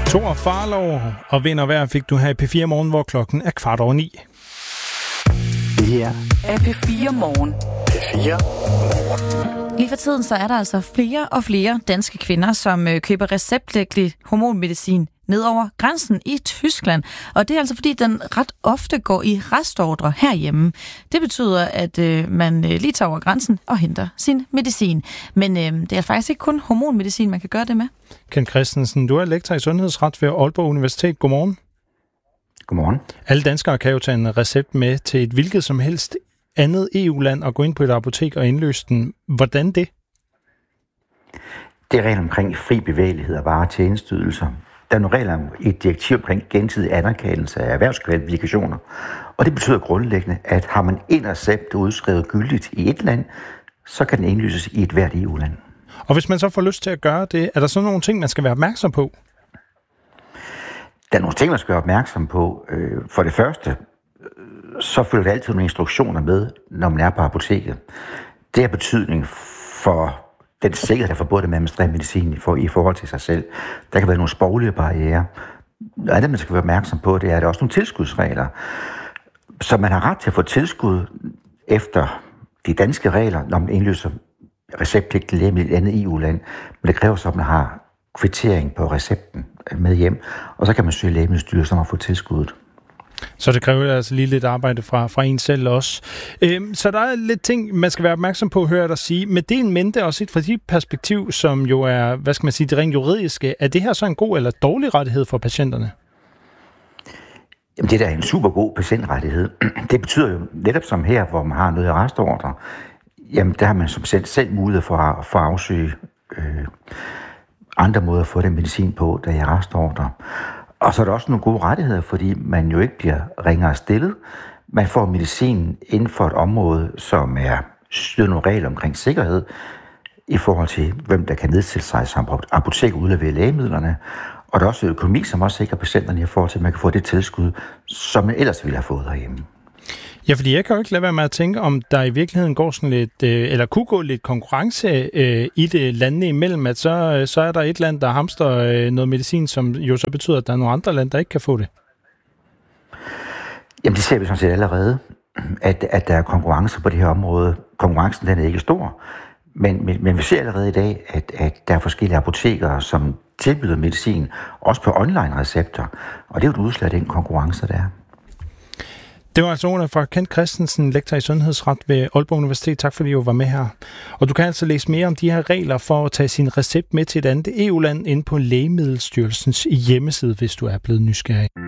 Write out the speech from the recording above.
Thor Farlov og Vind og Vejr fik du her i P4 Morgen, hvor klokken er 8:15. Det her er P4 Morgen. P4 Morgen. Lige for tiden så er der altså flere og flere danske kvinder, som køber receptpligtig hormonmedicin ned over grænsen i Tyskland. Og det er altså fordi, den ret ofte går i restordre herhjemme. Det betyder, at man lige tager over grænsen og henter sin medicin. Men det er faktisk ikke kun hormonmedicin, man kan gøre det med. Kent Christensen, du er lektor i sundhedsret ved Aalborg Universitet. Godmorgen. Godmorgen. Alle danskere kan jo tage en recept med til et hvilket som helst andet EU-land og gå ind på et apotek og indløse den. Hvordan det? Det er regler omkring fri bevægelighed af varer og tjenesteydelser. Der er nogle regler om et direktiv omkring gensidig anerkendelse af erhvervskvalifikationer. Og det betyder grundlæggende, at har man en recept udskrevet gyldigt i et land, så kan den indløses i et hvert EU-land. Og hvis man så får lyst til at gøre det, er der så nogle ting, man skal være opmærksom på? Der er nogle ting, man skal være opmærksom på. For det første, så følger der altid nogle instruktioner med, når man er på apoteket. Det har betydning for den sikkerhed, der er forbundet med at administrere medicin i forhold til sig selv. Der kan være nogle sproglige barrierer. Noget andet, man skal være opmærksom på, det er, at der er også nogle tilskudsregler. Så man har ret til at få tilskud efter de danske regler, når man indløser receptpligtig lægemiddel i et andet EU-land. Men det kræver så, at man har kvittering på recepten med hjem, og så kan man søge Lægemiddelstyrelsen om at få tilskuddet. Så det kræver altså lige lidt arbejde fra en selv også. Så der er lidt ting, man skal være opmærksom på, hører jeg dig sige. Men det er en mente også fra dit perspektiv, som jo er, hvad skal man sige, det rent juridiske. Er det her så en god eller dårlig rettighed for patienterne? Jamen, det er da en super god patientrettighed. Det betyder jo netop som her, hvor man har noget i restordre, jamen der har man som selv mulighed for at afsøge andre måder at få den medicin på, der er i restordre. Og så er der også nogle gode rettigheder, fordi man jo ikke bliver ringere stillet. Man får medicin inden for et område, som er styret nogle regler omkring sikkerhed, i forhold til, hvem der kan nedsætte sig som apotek og udlevere lægemidlerne. Og der er også økonomi, som også sikrer patienterne i forhold til, at man kan få det tilskud, som man ellers ville have fået herhjemme. Ja, fordi jeg kan jo ikke lade være med at tænke, om der i virkeligheden går sådan lidt, eller kunne gå lidt konkurrence i det landene imellem, at så er der et land, der hamster noget medicin, som jo så betyder, at der er nogle andre lande, der ikke kan få det. Jamen det ser vi sådan set allerede, at der er konkurrence på det her område. Konkurrencen den er ikke stor, men vi ser allerede i dag, at der er forskellige apotekere, som tilbyder medicin, også på online-recepter, og det er jo et udslag af den konkurrence, der er. Det var altså ordene fra Kent Christensen, lektor i sundhedsret ved Aalborg Universitet. Tak fordi du var med her. Og du kan altså læse mere om de her regler for at tage sin recept med til et andet EU-land inde på Lægemiddelstyrelsens hjemmeside, hvis du er blevet nysgerrig.